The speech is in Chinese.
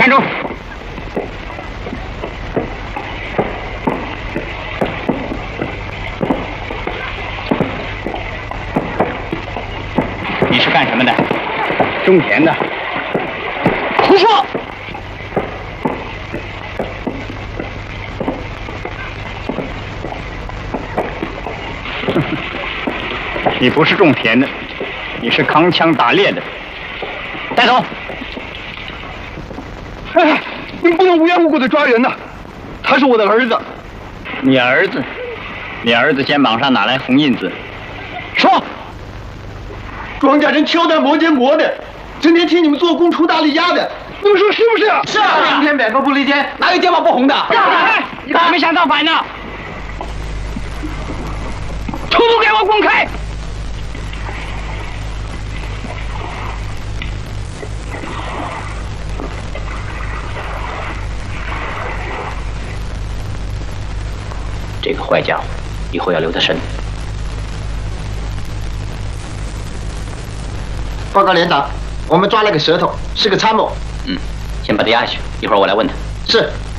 站住！你是干什么的？种田的。胡说！你不是种田的，你是扛枪打猎的。带走！ 哎，你们不能无缘无故的抓人呐！他是我的儿子。 你儿子？你儿子肩膀上哪来红印子？说！ 庄稼人挑担磨肩磨的，整天替你们做工出大力压的，你们说是不是啊？ 是啊， 明天百分不离天，哪有肩膀不红的？ 你还没想造反呢！全部给我滚开！这个坏家伙，以后要留他神。 报告连长，我们抓了个舌头，是个参谋。 先把他押下去，一会儿我来问他。 是。